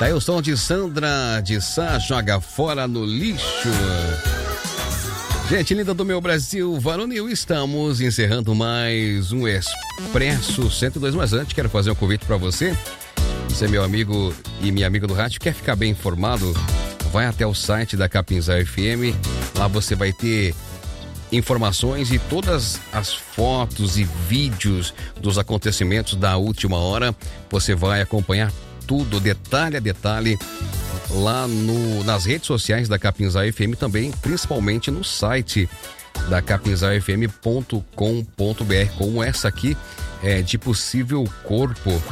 Tá aí o som de Sandra de Sá, Joga Fora no Lixo. Gente linda do meu Brasil varonil, estamos encerrando mais um Expresso 102, mas antes quero fazer um convite para você. Você é meu amigo e minha amiga do rádio, quer ficar bem informado? Vai até o site da Capinzal FM, lá você vai ter informações e todas as fotos e vídeos dos acontecimentos da última hora. Você vai acompanhar tudo, detalhe a detalhe, lá nas redes sociais da Capinzal FM também, principalmente no site da capinzalfm.com.br, como essa aqui de possível corpo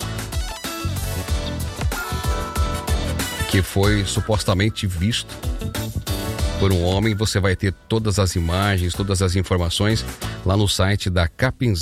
que foi supostamente visto por um homem. Você vai ter todas as imagens, todas as informações lá no site da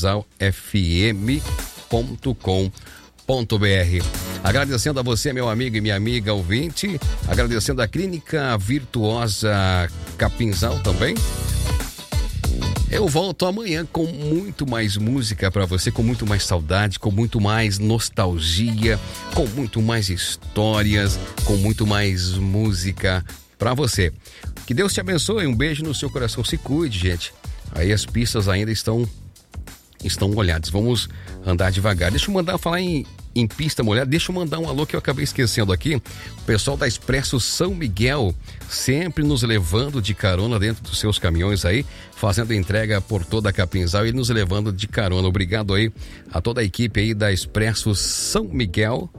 capinzalfm.com.br. Agradecendo a você, meu amigo e minha amiga ouvinte, agradecendo a Clínica Virtuosa Capinzal também. Eu volto amanhã com muito mais música para você, com muito mais saudade, com muito mais nostalgia, com muito mais histórias, com muito mais música para você. Que Deus te abençoe, um beijo no seu coração, se cuide, gente. Aí as pistas ainda estão molhadas, vamos andar devagar. Deixa eu falar em pista molhada, deixa eu mandar um alô que eu acabei esquecendo aqui. O pessoal da Expresso São Miguel, sempre nos levando de carona dentro dos seus caminhões aí, fazendo entrega por toda a Capinzal e nos levando de carona. Obrigado aí a toda a equipe aí da Expresso São Miguel.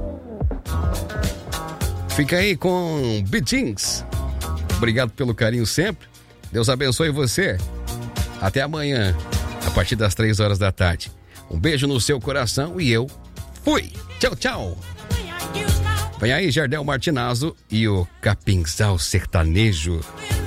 Fica aí com Beatings. Obrigado pelo carinho sempre. Deus abençoe você. Até amanhã, a partir das 3 horas da tarde. Um beijo no seu coração e eu fui. Tchau, tchau. Vem aí Jardel Martinazzo e o Capinzal Sertanejo.